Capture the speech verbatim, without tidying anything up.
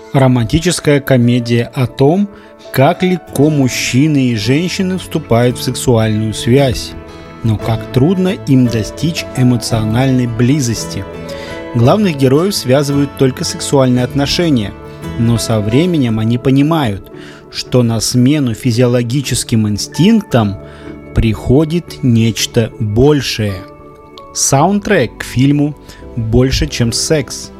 Романтическая комедия о том, как легко мужчины и женщины вступают в сексуальную связь, но как трудно им достичь эмоциональной близости. Главных героев связывают только сексуальные отношения, но со временем они понимают, что на смену физиологическим инстинктам приходит нечто большее. Саундтрек к фильму «Больше, чем секс».